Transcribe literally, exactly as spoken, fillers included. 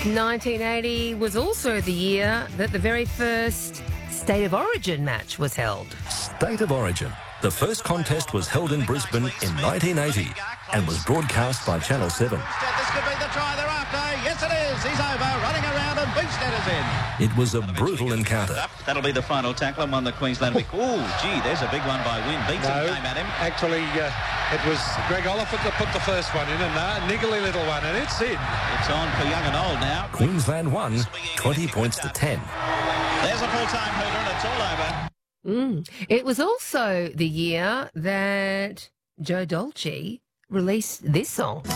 nineteen eighty was also the year that the very first State of Origin match was held. State of Origin. The first contest was held in Brisbane in nineteen eighty and was broadcast by Channel seven. This could be the try they're after. Yes, it is. He's over, running around, and Bumstead is in. It was a brutal encounter. That'll be the final tackle on the Queensland week. Oh, gee, there's a big one by Wynn. Beatson no, came at him. Actually, uh, it was Greg Oliphant that put the first one in, and a niggly little one, and it's in. It's on for young and old now. Queensland won twenty points to ten. There's a full-time hooter, and it's all over. Mm. It was also the year that Joe Dolce released this song.